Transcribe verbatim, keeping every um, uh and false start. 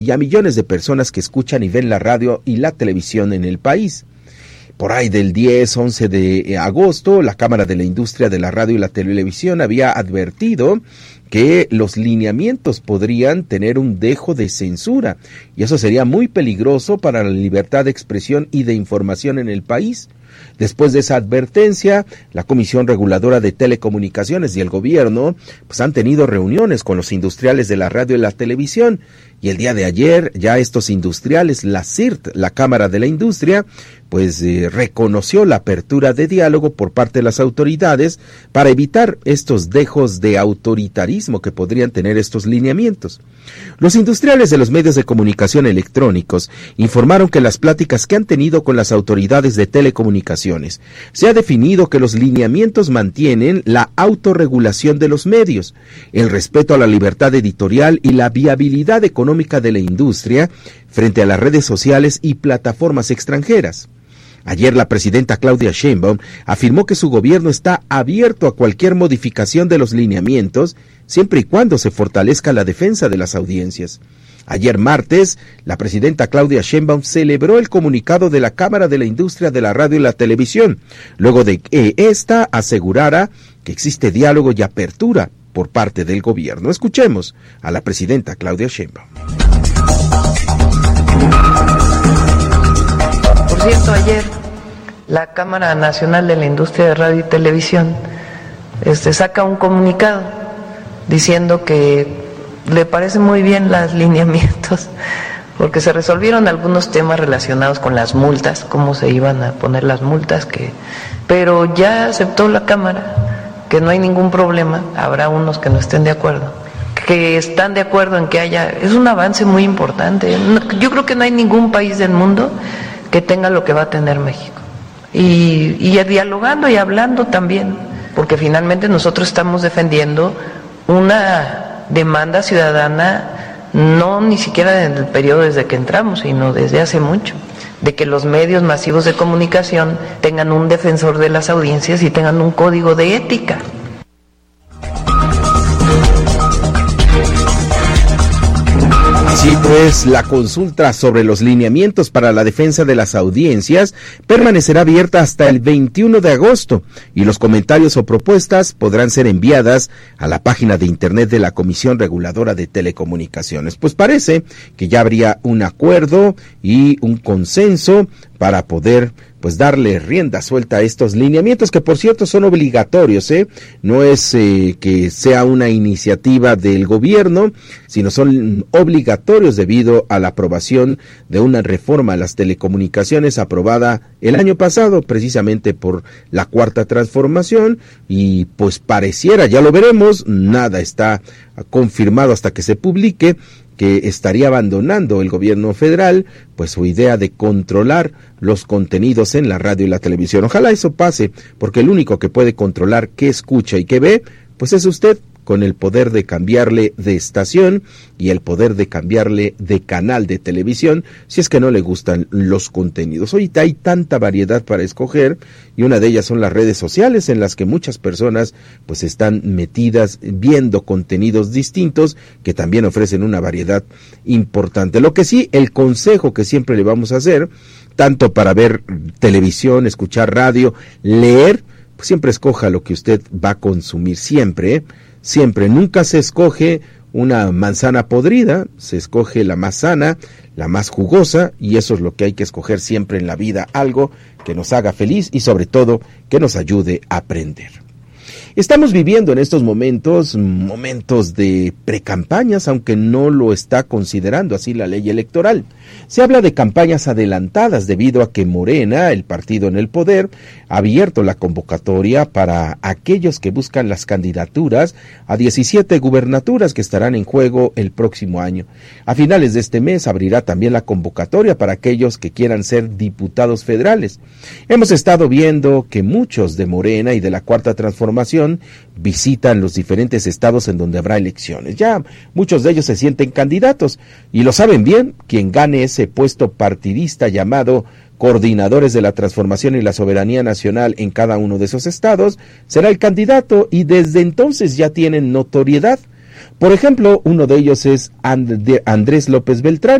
y a millones de personas que escuchan y ven la radio y la televisión en el país. Por ahí del diez, once de agosto, la Cámara de la Industria de la Radio y la Televisión había advertido que los lineamientos podrían tener un dejo de censura, y eso sería muy peligroso para la libertad de expresión y de información en el país. Después de esa advertencia, la Comisión Reguladora de Telecomunicaciones y el gobierno pues han tenido reuniones con los industriales de la radio y la televisión, y el día de ayer ya estos industriales, la C I R T, la Cámara de la Industria, pues eh, reconoció la apertura de diálogo por parte de las autoridades para evitar estos dejos de autoritarismo que podrían tener estos lineamientos. Los industriales de los medios de comunicación electrónicos informaron que las pláticas que han tenido con las autoridades de telecomunicaciones se ha definido que los lineamientos mantienen la autorregulación de los medios, el respeto a la libertad editorial y la viabilidad económica de la industria frente a las redes sociales y plataformas extranjeras. Ayer la presidenta Claudia Sheinbaum afirmó que su gobierno está abierto a cualquier modificación de los lineamientos, siempre y cuando se fortalezca la defensa de las audiencias. Ayer martes, la presidenta Claudia Sheinbaum celebró el comunicado de la Cámara de la Industria de la Radio y la Televisión, luego de que ésta asegurara que existe diálogo y apertura por parte del gobierno. Escuchemos a la presidenta Claudia Sheinbaum. Por cierto, ayer la Cámara Nacional de la Industria de Radio y Televisión este, saca un comunicado diciendo que le parecen muy bien los lineamientos porque se resolvieron algunos temas relacionados con las multas, cómo se iban a poner las multas, que, pero ya aceptó la Cámara que no hay ningún problema, habrá unos que no estén de acuerdo, que están de acuerdo en que haya, es un avance muy importante. Yo creo que no hay ningún país del mundo que tenga lo que va a tener México. Y, y dialogando y hablando también, porque finalmente nosotros estamos defendiendo una demanda ciudadana, no ni siquiera en el periodo desde que entramos, sino desde hace mucho, de que los medios masivos de comunicación tengan un defensor de las audiencias y tengan un código de ética. Así pues, la consulta sobre los lineamientos para la defensa de las audiencias permanecerá abierta hasta el veintiuno de agosto y los comentarios o propuestas podrán ser enviadas a la página de internet de la Comisión Reguladora de Telecomunicaciones. Pues parece que ya habría un acuerdo y un consenso para poder pues darle rienda suelta a estos lineamientos, que por cierto son obligatorios, ¿eh? No es eh, que sea una iniciativa del gobierno, sino son obligatorios debido a la aprobación de una reforma a las telecomunicaciones aprobada el año pasado, precisamente por la Cuarta Transformación, y pues pareciera, ya lo veremos, nada está confirmado hasta que se publique, que estaría abandonando el gobierno federal pues su idea de controlar los contenidos en la radio y la televisión. Ojalá eso pase, porque el único que puede controlar qué escucha y qué ve, pues es usted, con el poder de cambiarle de estación y el poder de cambiarle de canal de televisión si es que no le gustan los contenidos. Ahorita hay tanta variedad para escoger y una de ellas son las redes sociales en las que muchas personas pues están metidas viendo contenidos distintos que también ofrecen una variedad importante. Lo que sí, el consejo que siempre le vamos a hacer, tanto para ver televisión, escuchar radio, leer, pues siempre escoja lo que usted va a consumir, siempre, ¿eh? Siempre, nunca se escoge una manzana podrida, se escoge la más sana, la más jugosa, y eso es lo que hay que escoger siempre en la vida, algo que nos haga feliz y sobre todo que nos ayude a aprender. Estamos viviendo en estos momentos, momentos de precampañas, aunque no lo está considerando así la ley electoral. Se habla de campañas adelantadas debido a que Morena, el partido en el poder, ha abierto la convocatoria para aquellos que buscan las candidaturas a diecisiete gubernaturas que estarán en juego el próximo año. A finales de este mes abrirá también la convocatoria para aquellos que quieran ser diputados federales. Hemos estado viendo que muchos de Morena y de la Cuarta Transformación visitan los diferentes estados en donde habrá elecciones. Ya muchos de ellos se sienten candidatos y lo saben bien. Quien gane ese puesto partidista llamado coordinadores de la transformación y la soberanía nacional en cada uno de esos estados será el candidato, y desde entonces ya tienen notoriedad. Por ejemplo, uno de ellos es And- Andrés López Beltrán,